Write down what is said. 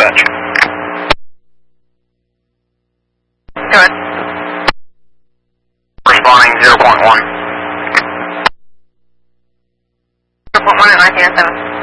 dispatch. Go ahead. Responding 0.1. 0.1 at 1907.